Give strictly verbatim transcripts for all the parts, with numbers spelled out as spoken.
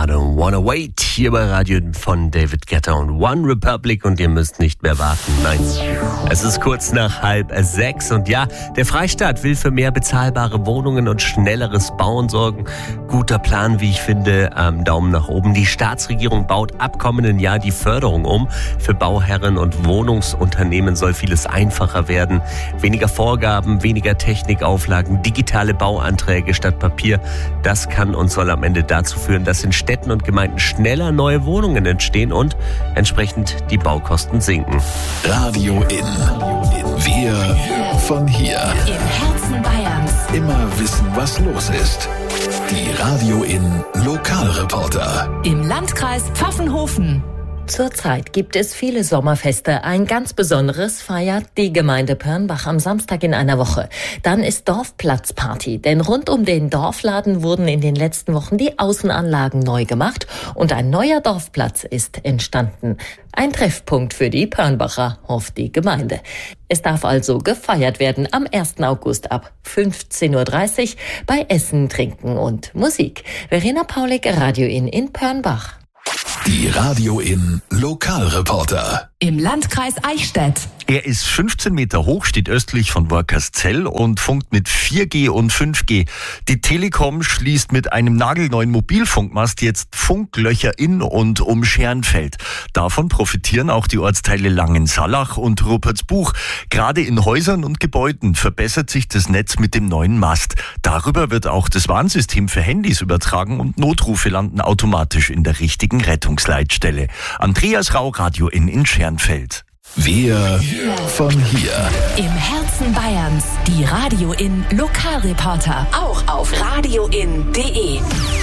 gerade Wanna Wait hier bei Radio von David Guetta und One Republic und ihr müsst nicht mehr warten. Nein, es ist kurz nach halb sechs und ja, der Freistaat will für mehr bezahlbare Wohnungen und schnelleres Bauen sorgen. Guter Plan, wie ich finde, ähm, Daumen nach oben. Die Staatsregierung baut ab kommenden Jahr die Förderung um. Für Bauherren und Wohnungsunternehmen soll vieles einfacher werden. Weniger Vorgaben, weniger Technikauflagen, digitale Bauanträge statt Papier. Das kann und soll am Ende dazu führen, dass in Städten und Gemeinden schneller neue Wohnungen entstehen und entsprechend die Baukosten sinken. Radio In. Wir von hier. Im Herzen Bayerns. Immer wissen, was los ist. Die Radio In Lokalreporter. Im Landkreis Pfaffenhofen. Zurzeit gibt es viele Sommerfeste. Ein ganz besonderes feiert die Gemeinde Pörnbach am Samstag in einer Woche. Dann ist Dorfplatzparty, denn rund um den Dorfladen wurden in den letzten Wochen die Außenanlagen neu gemacht und ein neuer Dorfplatz ist entstanden. Ein Treffpunkt für die Pörnbacher, hofft die Gemeinde. Es darf also gefeiert werden am ersten August ab fünfzehn Uhr dreißig bei Essen, Trinken und Musik. Verena Paulik, Radio In in Pörnbach. Die Radio In Lokalreporter. Im Landkreis Eichstätt. Er ist fünfzehn Meter hoch, steht östlich von Workerszell und funkt mit vier G und fünf G. Die Telekom schließt mit einem nagelneuen Mobilfunkmast jetzt Funklöcher in und um Schernfeld. Davon profitieren auch die Ortsteile Langensalach und Ruppertsbuch. Gerade in Häusern und Gebäuden verbessert sich das Netz mit dem neuen Mast. Darüber wird auch das Warnsystem für Handys übertragen und Notrufe landen automatisch in der richtigen Rettungsleitstelle. Andreas Rau, Radio In in Schernfeld. Wir von hier. Im Herzen Bayerns. Die Radio In Lokalreporter. Auch auf radio in punkt de.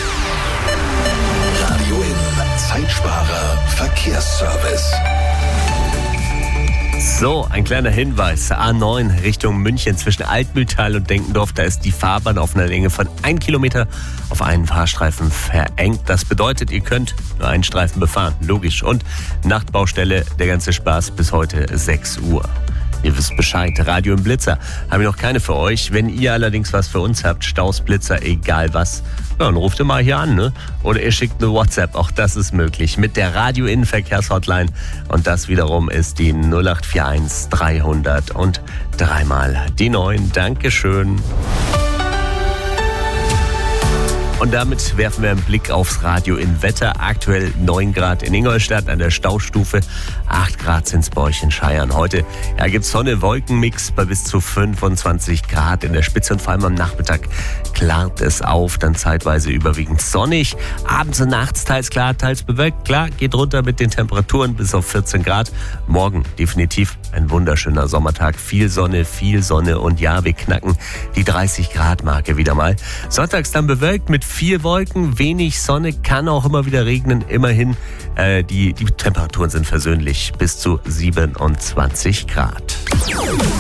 Radio In Zeitsparer Verkehrsservice. So, ein kleiner Hinweis. A neun Richtung München zwischen Altmühltal und Denkendorf. Da ist die Fahrbahn auf einer Länge von ein Kilometer auf einen Fahrstreifen verengt. Das bedeutet, ihr könnt nur einen Streifen befahren. Logisch. Und Nachtbaustelle, der ganze Spaß bis heute sechs Uhr. Ihr wisst Bescheid. Radio im Blitzer habe ich noch keine für euch. Wenn ihr allerdings was für uns habt, Staus, Blitzer, egal was, ja, dann ruft ihr mal hier an, ne? Oder ihr schickt eine WhatsApp, auch das ist möglich. Mit der Radio In Verkehrshotline. Und das wiederum ist die null acht vier eins dreihundert und dreimal die neun. Dankeschön. Und damit werfen wir einen Blick aufs Radio In Wetter. Aktuell neun Grad in Ingolstadt an der Staustufe, acht Grad sind's bei euch in Scheiern. Heute ja, gibt's Sonne-Wolken-Mix bei bis zu fünfundzwanzig Grad in der Spitze und vor allem am Nachmittag klart es auf, dann zeitweise überwiegend sonnig. Abends und nachts teils klar, teils bewölkt. Klar, geht runter mit den Temperaturen bis auf vierzehn Grad. Morgen definitiv ein wunderschöner Sommertag. Viel Sonne, viel Sonne und ja, wir knacken die dreißig Grad Marke wieder mal. Sonntags dann bewölkt mit viel Wolken, wenig Sonne, kann auch immer wieder regnen. Immerhin, äh, die, die Temperaturen sind versöhnlich bis zu siebenundzwanzig Grad.